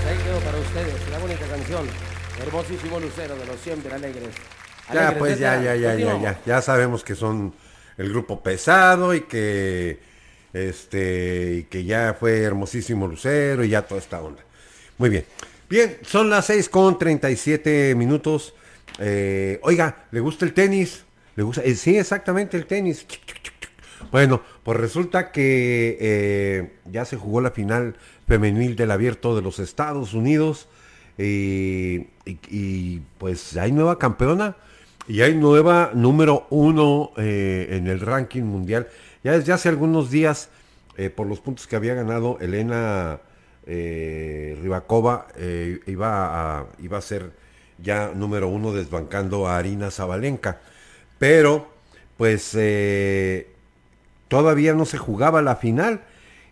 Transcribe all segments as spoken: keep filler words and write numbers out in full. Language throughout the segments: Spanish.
Ahí quedó para ustedes la bonita canción. Hermosísimo lucero de los siempre alegres. Ya, Alegres, pues ya, etcétera. ya, ya, ya, Continuamos. ya. Ya sabemos que son el grupo pesado y que este y que ya fue hermosísimo Lucero y ya toda esta onda. Muy bien. Bien, son las seis con treinta y siete minutos. Eh, oiga, ¿le gusta el tenis? ¿Le gusta? Eh, sí, exactamente el tenis. Bueno, pues resulta que eh, ya se jugó la final femenil del Abierto de los Estados Unidos y, y- y, pues hay nueva campeona y hay nueva número uno eh, en el ranking mundial. Ya desde hace algunos días, eh, por los puntos que había ganado Elena eh, Rybakova, eh, iba, a, iba a ser ya número uno desbancando a Arina Zabalenka. Pero, pues, eh, todavía no se jugaba la final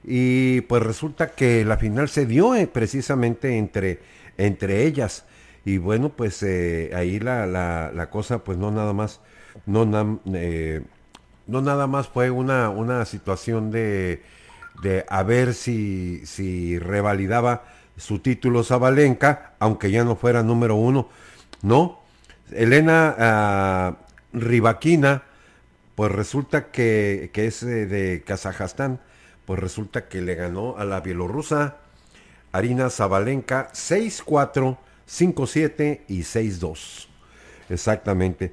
y pues resulta que la final se dio eh, precisamente entre, entre ellas y bueno pues eh, ahí la, la, la cosa pues no nada más no, na- eh, no nada más fue una, una situación de, de a ver si, si revalidaba su título Zabalenka, aunque ya no fuera número uno, no. Elena ah, Rybakina pues resulta que, que es eh, de Kazajstán, pues resulta que le ganó a la bielorrusa Arina Zabalenka seis cuatro, cinco siete y seis dos. Exactamente.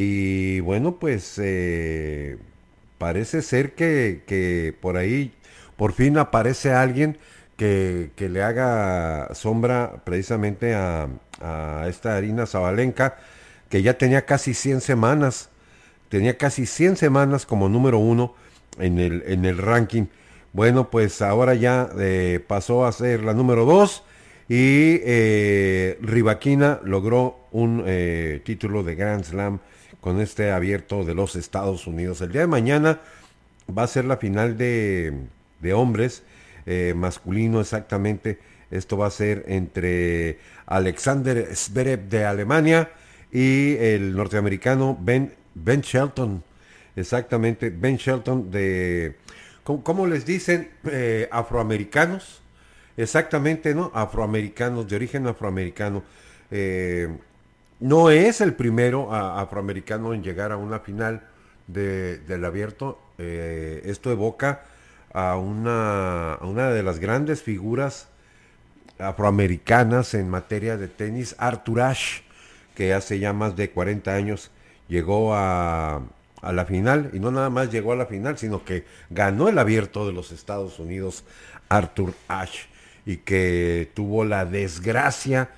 Y bueno, pues eh, parece ser que, que por ahí por fin aparece alguien que, que le haga sombra precisamente a, a esta Arina Zabalenka, que ya tenía casi cien semanas tenía casi cien semanas como número uno en el, en el ranking. Bueno, pues ahora ya eh, pasó a ser la número dos y eh, Rybakina logró un eh, título de Grand Slam con este abierto de los Estados Unidos. El día de mañana va a ser la final de, de hombres, eh, masculino exactamente. Esto va a ser entre Alexander Zverev de Alemania y el norteamericano Ben, Ben Shelton. Exactamente, Ben Shelton de, ¿cómo, cómo les dicen? Eh, afroamericanos. Exactamente, ¿no? Afroamericanos, de origen afroamericano. Eh, no es el primero a- afroamericano en llegar a una final de- del abierto. Eh, esto evoca a una, a una de las grandes figuras afroamericanas en materia de tenis, Arthur Ashe, que hace ya más de cuarenta años llegó a, a la final, y no nada más llegó a la final, sino que ganó el abierto de los Estados Unidos, Arthur Ashe, y que tuvo la desgracia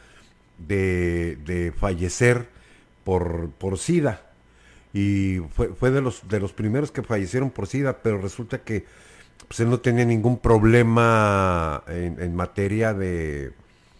de, de fallecer por, por SIDA. Y fue, fue de, los, de los primeros que fallecieron por SIDA, pero resulta que pues, él no tenía ningún problema en, en materia de,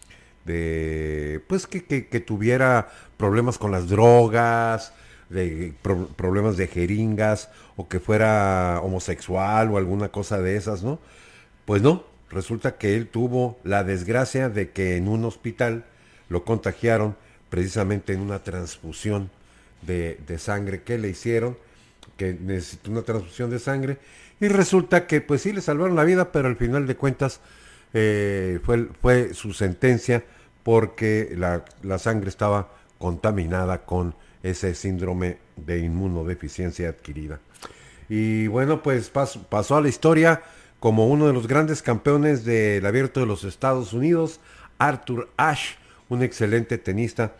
de pues que, que, que tuviera problemas con las drogas, de pro- problemas de jeringas, o que fuera homosexual o alguna cosa de esas, ¿no? Pues no, resulta que él tuvo la desgracia de que en un hospital lo contagiaron precisamente en una transfusión de, de sangre que le hicieron, que necesitó una transfusión de sangre, y resulta que pues sí le salvaron la vida, pero al final de cuentas eh, fue, fue su sentencia porque la, la sangre estaba contaminada con ese síndrome de inmunodeficiencia adquirida. Y bueno, pues pas- pasó a la historia como uno de los grandes campeones del abierto de los Estados Unidos, Arthur Ashe, un excelente tenista